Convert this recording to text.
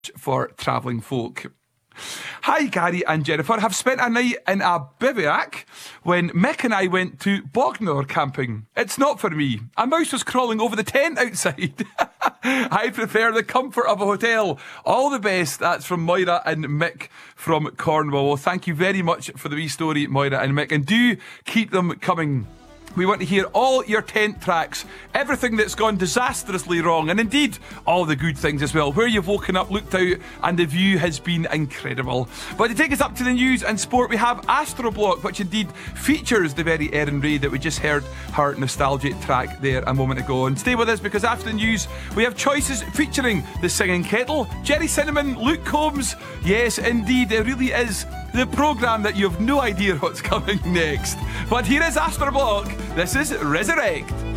for travelling folk. Hi, Gary and Jennifer have spent a night in a bivouac when Mick and I went to Bognor camping. It's not for me. A mouse was crawling over the tent outside. I prefer the comfort of a hotel. All the best. That's from Moira and Mick from Cornwall. Well, thank you very much for the wee story, Moira and Mick, and do keep them coming. We want to hear all your tent tracks, everything that's gone disastrously wrong, and indeed all the good things as well, where you've woken up, looked out, and the view has been incredible. But to take us up to the news and sport, we have Astroblock, which indeed features the very Erin Ray that we just heard her nostalgic track there a moment ago. And stay with us, because after the news we have choices featuring the Singing Kettle, Jerry Cinnamon, Luke Combs. Yes, indeed, it really is the programme that you have no idea what's coming next. But here is Astroblock. This is Resurrect.